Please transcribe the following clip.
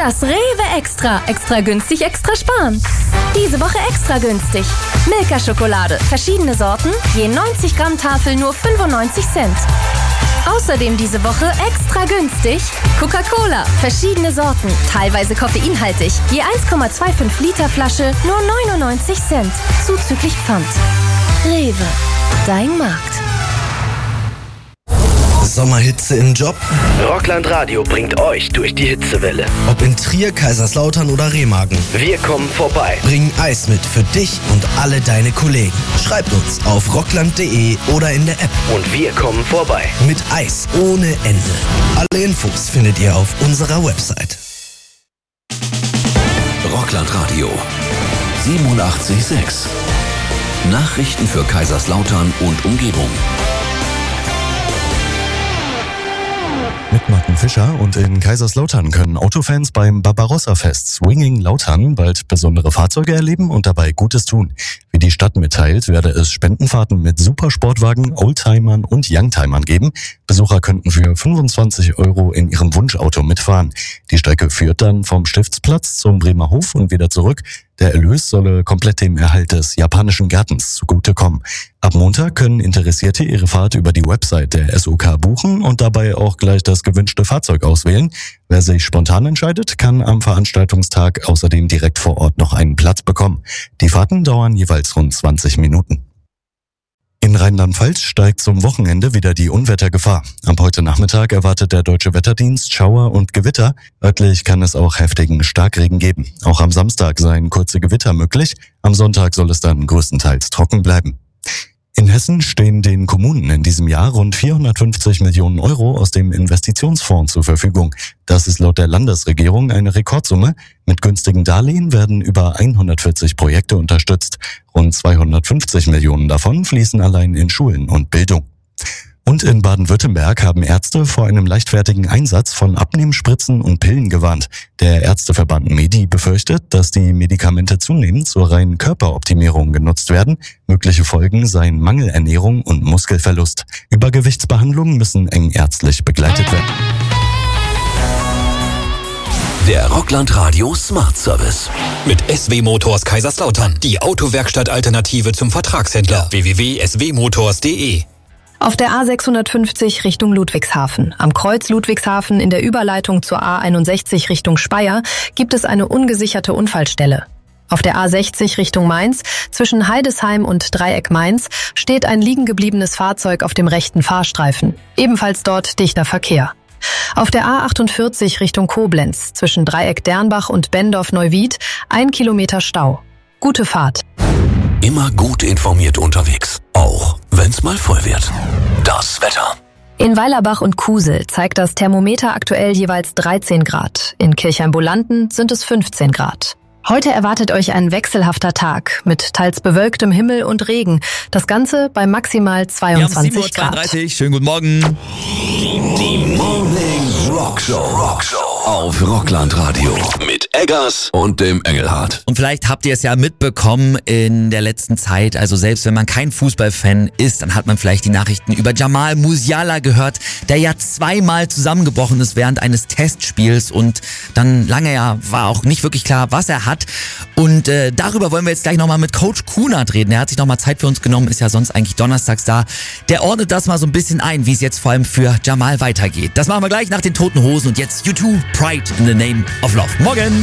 Das Rewe Extra. Extra günstig, extra sparen. Diese Woche extra günstig. Milka-Schokolade. Verschiedene Sorten. Je 90 Gramm Tafel nur 95 Cent. Außerdem diese Woche extra günstig. Coca-Cola. Verschiedene Sorten. Teilweise koffeinhaltig. Je 1,25 Liter Flasche nur 99 Cent. Zuzüglich Pfand. Rewe. Dein Markt. Sommerhitze im Job? Rockland Radio bringt euch durch die Hitzewelle. Ob in Trier, Kaiserslautern oder Remagen. Wir kommen vorbei. Bringen Eis mit für dich und alle deine Kollegen. Schreibt uns auf rockland.de oder in der App. Und wir kommen vorbei. Mit Eis ohne Ende. Alle Infos findet ihr auf unserer Website. Rockland Radio 87,6. Nachrichten für Kaiserslautern und Umgebung. Mit Martin Fischer, und in Kaiserslautern können Autofans beim Barbarossa-Fest Swinging Lautern bald besondere Fahrzeuge erleben und dabei Gutes tun. Wie die Stadt mitteilt, werde es Spendenfahrten mit Supersportwagen, Oldtimern und Youngtimern geben. Besucher könnten für 25 € in ihrem Wunschauto mitfahren. Die Strecke führt dann vom Stiftsplatz zum Bremer Hof und wieder zurück. Der Erlös solle komplett dem Erhalt des japanischen Gartens zugutekommen. Ab Montag können Interessierte ihre Fahrt über die Website der SOK buchen und dabei auch gleich das gewünschte Fahrzeug auswählen. Wer sich spontan entscheidet, kann am Veranstaltungstag außerdem direkt vor Ort noch einen Platz bekommen. Die Fahrten dauern jeweils rund 20 Minuten. In Rheinland-Pfalz steigt zum Wochenende wieder die Unwettergefahr. Ab heute Nachmittag erwartet der Deutsche Wetterdienst Schauer und Gewitter. Örtlich kann es auch heftigen Starkregen geben. Auch am Samstag seien kurze Gewitter möglich. Am Sonntag soll es dann größtenteils trocken bleiben. In Hessen stehen den Kommunen in diesem Jahr rund 450 Millionen € aus dem Investitionsfonds zur Verfügung. Das ist laut der Landesregierung eine Rekordsumme. Mit günstigen Darlehen werden über 140 Projekte unterstützt. Rund 250 Millionen davon fließen allein in Schulen und Bildung. Und in Baden-Württemberg haben Ärzte vor einem leichtfertigen Einsatz von Abnehmspritzen und Pillen gewarnt. Der Ärzteverband MEDI befürchtet, dass die Medikamente zunehmend zur reinen Körperoptimierung genutzt werden. Mögliche Folgen seien Mangelernährung und Muskelverlust. Übergewichtsbehandlungen müssen eng ärztlich begleitet werden. Der Rockland Radio Smart Service. Mit SW Motors Kaiserslautern. Die Autowerkstatt-Alternative zum Vertragshändler. www.swmotors.de. Auf der A650 Richtung Ludwigshafen. Am Kreuz Ludwigshafen in der Überleitung zur A61 Richtung Speyer gibt es eine ungesicherte Unfallstelle. Auf der A60 Richtung Mainz zwischen Heidesheim und Dreieck Mainz steht ein liegen gebliebenes Fahrzeug auf dem rechten Fahrstreifen. Ebenfalls dort dichter Verkehr. Auf der A48 Richtung Koblenz zwischen Dreieck Dernbach und Bendorf-Neuwied 1 Kilometer Stau. Gute Fahrt. Immer gut informiert unterwegs, auch wenn's mal voll wird. Das Wetter. In Weilerbach und Kusel zeigt das Thermometer aktuell jeweils 13 Grad. In Kirchheim-Bolanden sind es 15 Grad. Heute erwartet euch ein wechselhafter Tag mit teils bewölktem Himmel und Regen. Das Ganze bei maximal 22 Grad. 7:32 Uhr, schönen guten Morgen. Die Morning Rockshow auf Rockland Radio mit Eggers und dem Engelhardt. Und vielleicht habt ihr es ja mitbekommen in der letzten Zeit, also selbst wenn man kein Fußballfan ist, dann hat man vielleicht die Nachrichten über Jamal Musiala gehört, der ja zweimal zusammengebrochen ist während eines Testspiels und dann lange war auch nicht wirklich klar, was er hat. Und darüber wollen wir jetzt gleich nochmal mit Coach Kunert reden. Er hat sich nochmal Zeit für uns genommen, ist ja sonst eigentlich donnerstags da. Der ordnet das mal so ein bisschen ein, wie es jetzt vor allem für Jamal weitergeht. Das machen wir gleich nach den Toten Hosen und jetzt U2, Pride in the Name of Love. Morgen!